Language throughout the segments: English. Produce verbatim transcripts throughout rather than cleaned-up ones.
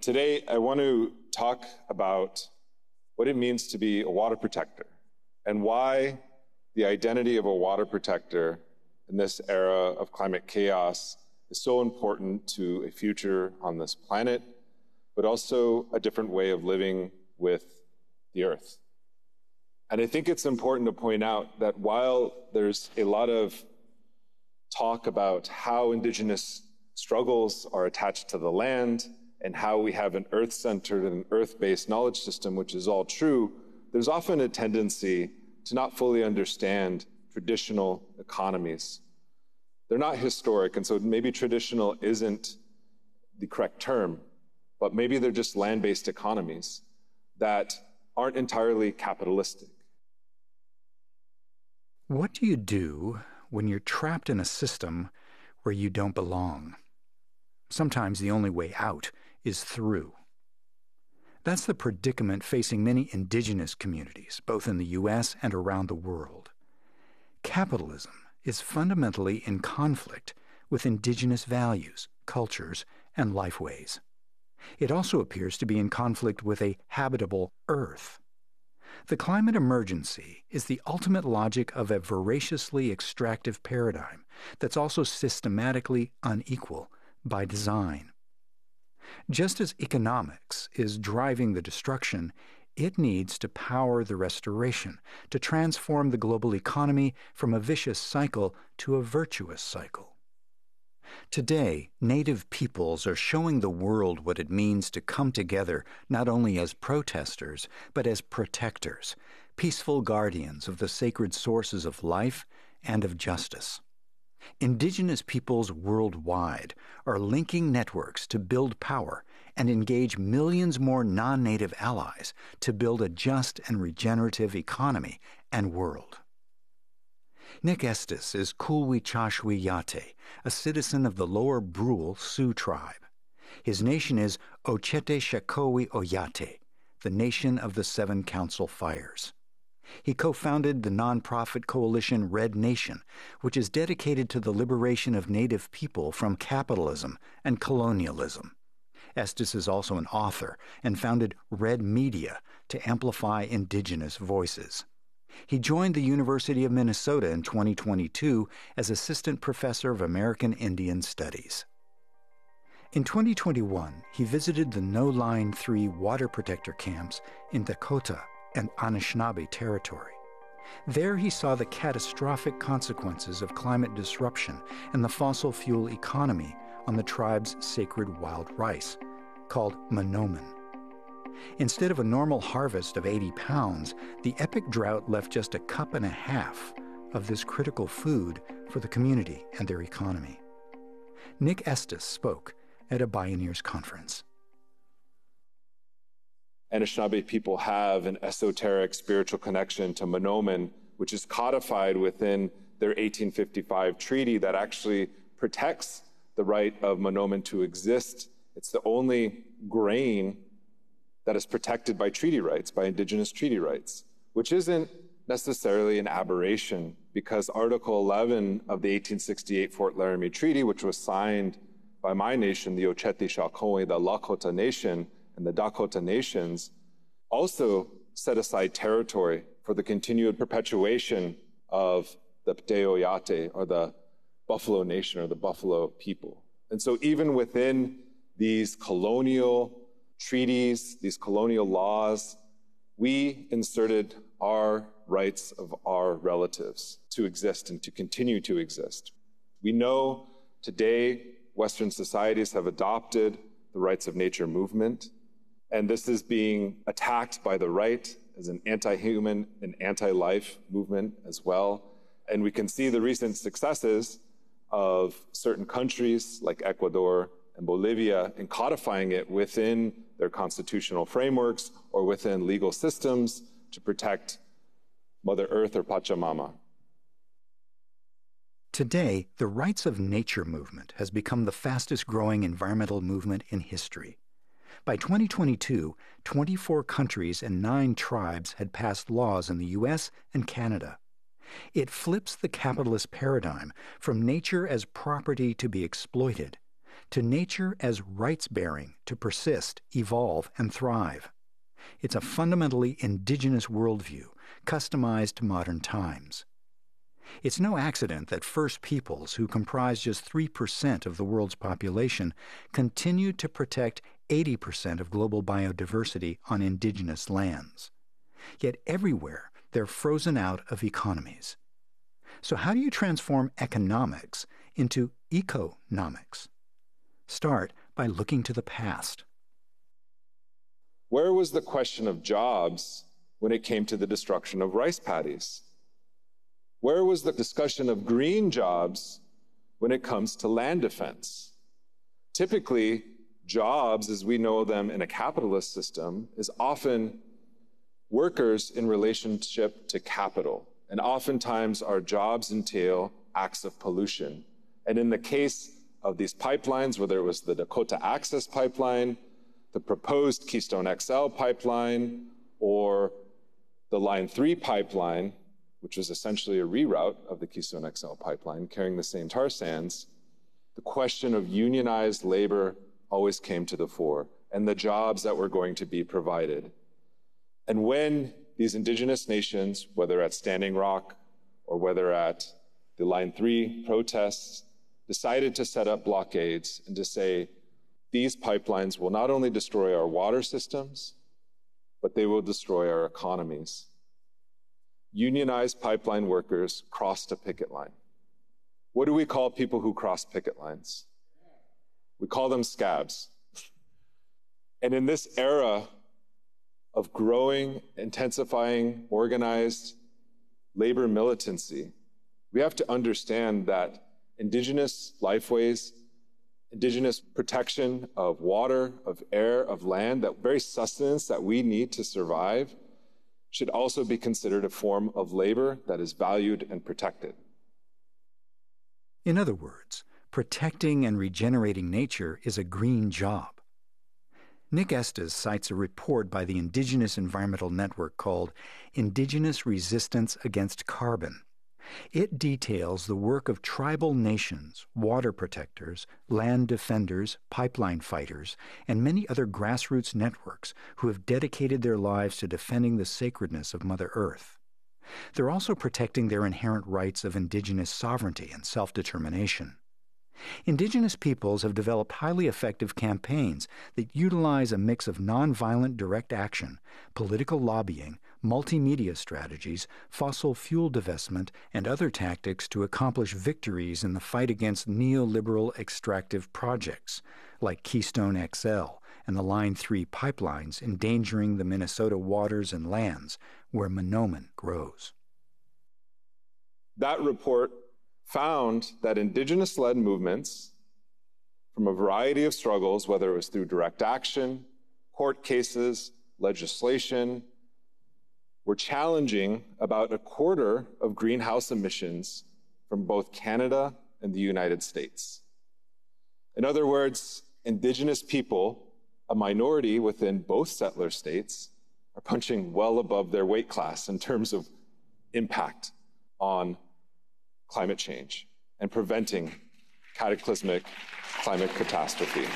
Today, I want to talk about what it means to be a water protector and why the identity of a water protector in this era of climate chaos is so important to a future on this planet, but also a different way of living with the earth. And I think it's important to point out that while there's a lot of talk about how Indigenous struggles are attached to the land and how we have an earth-centered and earth-based knowledge system, which is all true, there's often a tendency to not fully understand traditional economies. They're not historic, and so maybe traditional isn't the correct term, but maybe they're just land-based economies that aren't entirely capitalistic. What do you do when you're trapped in a system where you don't belong? Sometimes the only way out is through. That's the predicament facing many indigenous communities, both in the U S and around the world. Capitalism is fundamentally in conflict with indigenous values, cultures, and lifeways. It also appears to be in conflict with a habitable Earth. The climate emergency is the ultimate logic of a voraciously extractive paradigm that's also systematically unequal by design. Just as economics is driving the destruction, it needs to power the restoration, to transform the global economy from a vicious cycle to a virtuous cycle. Today, Native peoples are showing the world what it means to come together not only as protesters, but as protectors, peaceful guardians of the sacred sources of life and of justice. Indigenous peoples worldwide are linking networks to build power and engage millions more non-native allies to build a just and regenerative economy and world. Nick Estes is Kulwi-Chashwi Yate, a citizen of the Lower Brule Sioux tribe. His nation is Ochete Shekowi Oyate, the Nation of the Seven Council Fires. He co-founded the nonprofit coalition Red Nation, which is dedicated to the liberation of Native people from capitalism and colonialism. Estes is also an author and founded Red Media to amplify indigenous voices. He joined the University of Minnesota in twenty twenty-two as Assistant Professor of American Indian Studies. In twenty twenty-one, he visited the No Line three water protector camps in Dakota and Anishinaabe territory. There he saw the catastrophic consequences of climate disruption and the fossil fuel economy on the tribe's sacred wild rice, called Mahnomen. Instead of a normal harvest of eighty pounds, the epic drought left just a cup and a half of this critical food for the community and their economy. Nick Estes spoke at a Bioneers conference. Anishinaabe people have an esoteric spiritual connection to Mahnomen, which is codified within their eighteen fifty-five treaty that actually protects the right of Mahnomen to exist. It's the only grain that is protected by treaty rights, by indigenous treaty rights, which isn't necessarily an aberration because Article eleven of the eighteen sixty-eight Fort Laramie Treaty, which was signed by my nation, the Ochete Shekowi, the Lakota Nation, and the Dakota Nations, also set aside territory for the continued perpetuation of the Pteoyate, or the Buffalo Nation, or the Buffalo people. And so even within these colonial treaties, these colonial laws, we inserted our rights of our relatives to exist and to continue to exist. We know today Western societies have adopted the rights of nature movement, and this is being attacked by the right as an anti-human and anti-life movement as well. And we can see the recent successes of certain countries like Ecuador and Bolivia in codifying it within their constitutional frameworks or within legal systems to protect Mother Earth or Pachamama. Today, the Rights of Nature movement has become the fastest growing environmental movement in history. By twenty twenty-two, twenty-four countries and nine tribes had passed laws in the U S and Canada. It flips the capitalist paradigm from nature as property to be exploited to nature as rights-bearing to persist, evolve, and thrive. It's a fundamentally indigenous worldview, customized to modern times. It's no accident that First Peoples, who comprise just three percent of the world's population, continue to protect eighty percent of global biodiversity on indigenous lands. Yet everywhere, they're frozen out of economies. So how do you transform economics into economics? Start by looking to the past. Where was the question of jobs when it came to the destruction of rice paddies? Where was the discussion of green jobs when it comes to land defense? Typically, jobs, as we know them in a capitalist system, is often workers in relationship to capital. And oftentimes our jobs entail acts of pollution. And in the case of these pipelines, whether it was the Dakota Access Pipeline, the proposed Keystone X L pipeline, or the Line three pipeline, which was essentially a reroute of the Keystone X L pipeline carrying the same tar sands, the question of unionized labor always came to the fore, and the jobs that were going to be provided. And when these indigenous nations, whether at Standing Rock or whether at the Line three protests, decided to set up blockades and to say, these pipelines will not only destroy our water systems, but they will destroy our economies. Unionized pipeline workers crossed a picket line. What do we call people who cross picket lines? We call them scabs. And in this era of growing, intensifying, organized labor militancy, we have to understand that indigenous lifeways, indigenous protection of water, of air, of land, that very sustenance that we need to survive, should also be considered a form of labor that is valued and protected. In other words, protecting and regenerating nature is a green job. Nick Estes cites a report by the Indigenous Environmental Network called Indigenous Resistance Against Carbon. It details the work of tribal nations, water protectors, land defenders, pipeline fighters, and many other grassroots networks who have dedicated their lives to defending the sacredness of Mother Earth. They're also protecting their inherent rights of indigenous sovereignty and self-determination. Indigenous peoples have developed highly effective campaigns that utilize a mix of nonviolent direct action, political lobbying, multimedia strategies, fossil fuel divestment, and other tactics to accomplish victories in the fight against neoliberal extractive projects like Keystone X L and the Line three pipelines endangering the Minnesota waters and lands where Mahnomen grows. That report found that indigenous-led movements from a variety of struggles, whether it was through direct action, court cases, legislation, were challenging about a quarter of greenhouse emissions from both Canada and the United States. In other words, indigenous people, a minority within both settler states, are punching well above their weight class in terms of impact on climate change and preventing cataclysmic climate catastrophe.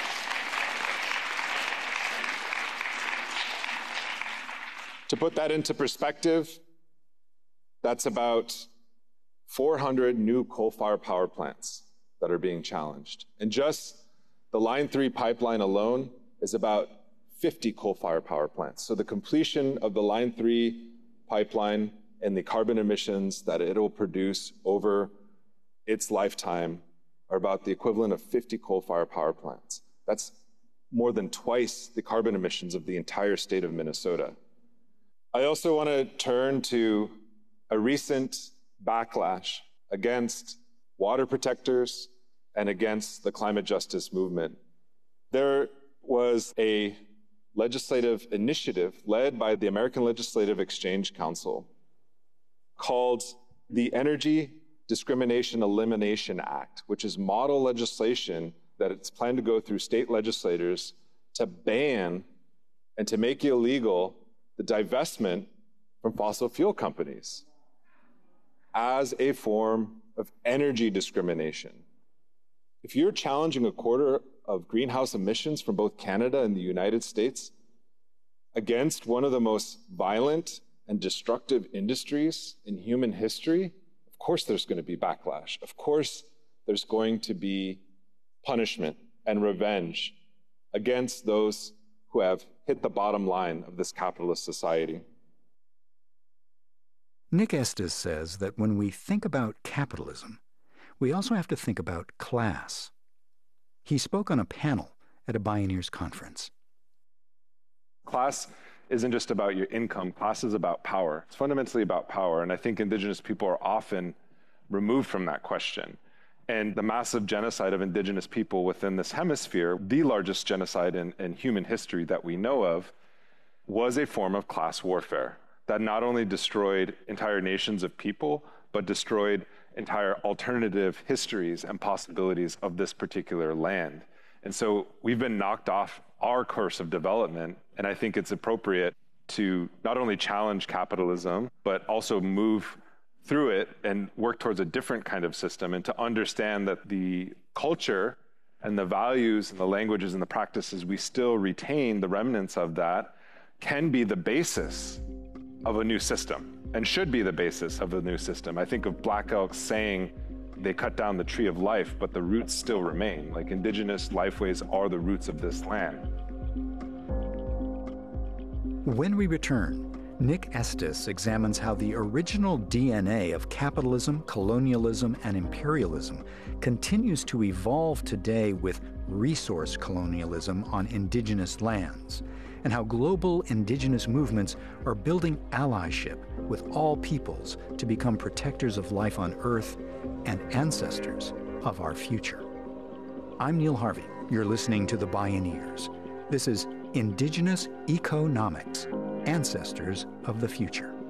To put that into perspective, that's about four hundred new coal-fired power plants that are being challenged. And just the Line three pipeline alone is about fifty coal-fired power plants. So the completion of the Line three pipeline and the carbon emissions that it'll produce over its lifetime are about the equivalent of fifty coal-fired power plants. That's more than twice the carbon emissions of the entire state of Minnesota. I also want to turn to a recent backlash against water protectors and against the climate justice movement. There was a legislative initiative led by the American Legislative Exchange Council called the Energy Discrimination Elimination Act, which is model legislation that it's planned to go through state legislators to ban and to make illegal the divestment from fossil fuel companies as a form of energy discrimination. If you're challenging a quarter of greenhouse emissions from both Canada and the United States against one of the most violent and destructive industries in human history, of course there's going to be backlash. Of course there's going to be punishment and revenge against those who have hit the bottom line of this capitalist society. Nick Estes says that when we think about capitalism, we also have to think about class. He spoke on a panel at a Bioneers conference. Class isn't just about your income. Class is about power. It's fundamentally about power, and I think Indigenous people are often removed from that question. And the massive genocide of Indigenous people within this hemisphere, the largest genocide in, in human history that we know of, was a form of class warfare that not only destroyed entire nations of people, but destroyed entire alternative histories and possibilities of this particular land. And so we've been knocked off our course of development, and I think it's appropriate to not only challenge capitalism, but also move through it and work towards a different kind of system, and to understand that the culture and the values and the languages and the practices we still retain, the remnants of that, can be the basis of a new system and should be the basis of a new system. I think of Black Elk saying they cut down the tree of life, but the roots still remain. Like, Indigenous lifeways are the roots of this land. When we return, Nick Estes examines how the original D N A of capitalism, colonialism, and imperialism continues to evolve today with resource colonialism on Indigenous lands, and how global Indigenous movements are building allyship with all peoples to become protectors of life on Earth and ancestors of our future. I'm Neil Harvey. You're listening to The Bioneers. This is Indigenous Economics, Ancestors of the Future.